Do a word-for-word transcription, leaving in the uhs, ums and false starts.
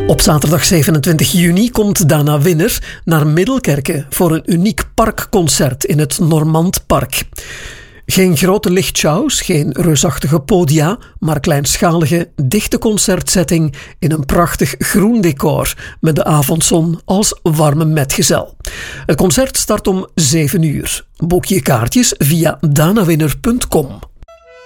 Op zaterdag zevenentwintig juni komt Dana Winner naar Middelkerke voor een uniek parkconcert in het Normandpark. Geen grote lichtshows, geen reusachtige podia, maar kleinschalige, dichte concertsetting in een prachtig groen decor met de avondzon als warme metgezel. Het concert start om zeven uur. Boek je kaartjes via danawinner punt com.